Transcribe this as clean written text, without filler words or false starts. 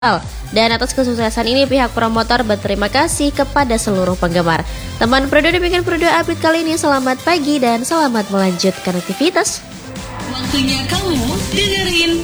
Dan atas kesuksesan ini pihak promotor berterima kasih kepada seluruh penggemar. Teman Prodo demikian Prodo update kali ini. Selamat pagi dan selamat melanjutkan aktivitas. Waktunya kamu dengerin